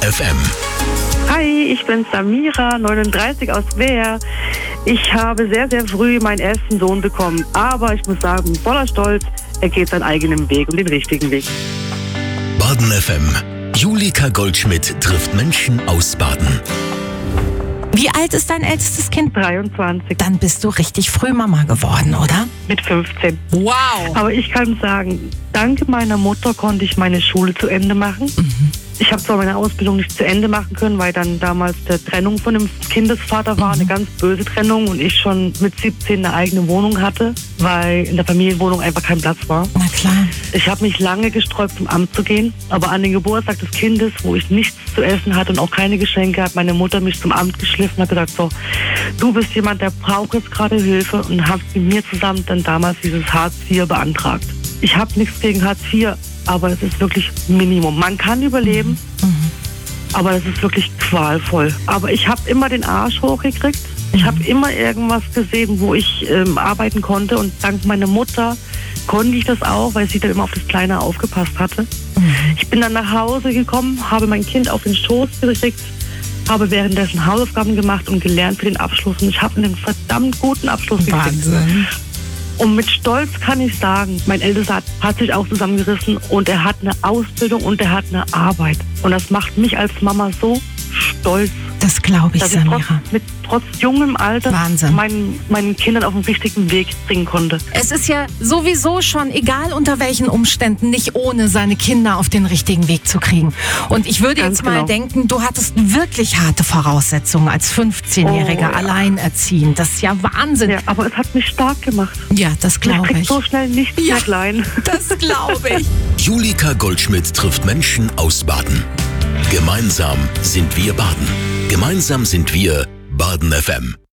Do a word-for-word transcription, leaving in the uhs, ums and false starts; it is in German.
F M. Hi, ich bin Samira, neununddreißig aus Wehr. Ich habe sehr, sehr früh meinen ersten Sohn bekommen. Aber ich muss sagen, voller Stolz, er geht seinen eigenen Weg und den richtigen Weg. Baden F M. Julika Goldschmidt trifft Menschen aus Baden. Wie alt ist dein ältestes Kind? dreiundzwanzig. Dann bist du richtig früh Mama geworden, oder? Mit fünfzehn. Wow. Aber ich kann sagen, dank meiner Mutter konnte ich meine Schule zu Ende machen. Mhm. Ich habe zwar meine Ausbildung nicht zu Ende machen können, weil dann damals der Trennung von dem Kindesvater war, Mhm. eine ganz böse Trennung und ich schon mit siebzehn eine eigene Wohnung hatte, weil in der Familienwohnung einfach kein Platz war. Na klar. Ich habe mich lange gesträubt, zum Amt zu gehen, aber an den Geburtstag des Kindes, wo ich nichts zu essen hatte und auch keine Geschenke, hat meine Mutter mich zum Amt geschliffen und hat gesagt, so, du bist jemand, der braucht jetzt gerade Hilfe, und hat mit mir zusammen dann damals dieses Hartz vier beantragt. Ich habe nichts gegen Hartz vier, aber es ist wirklich Minimum. Man kann überleben, Mhm. aber es ist wirklich qualvoll. Aber ich habe immer den Arsch hochgekriegt. Ich habe immer irgendwas gesehen, wo ich ähm, arbeiten konnte, und dank meiner Mutter konnte ich das auch, weil sie dann immer auf das Kleine aufgepasst hatte. Mhm. Ich bin dann nach Hause gekommen, habe mein Kind auf den Schoß gekriegt, habe währenddessen Hausaufgaben gemacht und gelernt für den Abschluss. Und ich habe einen verdammt guten Abschluss gekriegt. Wahnsinn. Und mit Stolz kann ich sagen, mein Ältester hat sich auch zusammengerissen und er hat eine Ausbildung und er hat eine Arbeit. Und das macht mich als Mama so stolz, Das glaube ich, dass ich trotz, Samira. mit trotz jungem Alter Wahnsinn. meinen, meinen Kindern auf den richtigen Weg bringen konnte. Es ist ja sowieso schon, egal unter welchen Umständen, nicht ohne seine Kinder auf den richtigen Weg zu kriegen. Und ich würde Ganz jetzt mal genau. denken, du hattest wirklich harte Voraussetzungen als fünfzehnjähriger Oh, ja. alleinerziehend. Das ist ja Wahnsinn. Ja, aber es hat mich stark gemacht. Ja, das Ich glaube krieg ich. so schnell nichts Ja. mehr klein. Das glaube ich. Julika Goldschmidt trifft Menschen aus Baden. Gemeinsam sind wir Baden. Gemeinsam sind wir Baden F M.